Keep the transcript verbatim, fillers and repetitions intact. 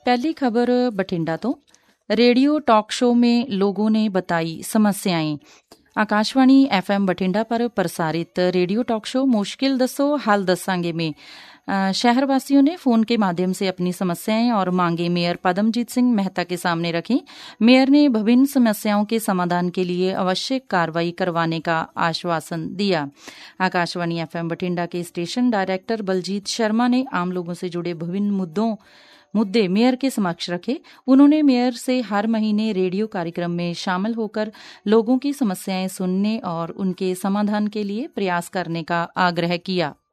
पहली खबर बठिंडा तो रेडियो टॉक शो में लोगों ने बताई समस्याएं। आकाशवाणी एफएम बठिंडा पर प्रसारित रेडियो टॉक शो मुश्किल दसो हल दसांगे में शहर वासियों ने फोन के माध्यम से अपनी समस्याएं और मांगे मेयर पदमजीत सिंह मेहता के सामने रखी। मेयर ने विभिन्न समस्याओं के समाधान के लिए आवश्यक कार्रवाई करवाने का आश्वासन दिया। आकाशवाणी एफएम बठिंडा के स्टेशन डायरेक्टर बलजीत शर्मा ने आम लोगों से जुड़े विभिन्न मुद्दों मुद्दे मेयर के समक्ष रखे। उन्होंने मेयर से हर महीने रेडियो कार्यक्रम में शामिल होकर लोगों की समस्याएं सुनने और उनके समाधान के लिए प्रयास करने का आग्रह किया।